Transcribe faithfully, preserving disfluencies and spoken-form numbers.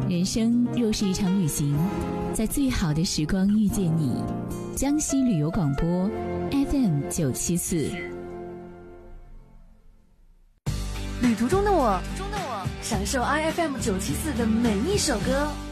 人生若是一场旅行，在最好的时光遇见你。江西旅游广播 F M 九七四。 旅途中的我，中的我，享受 I F M 九七四的每一首歌。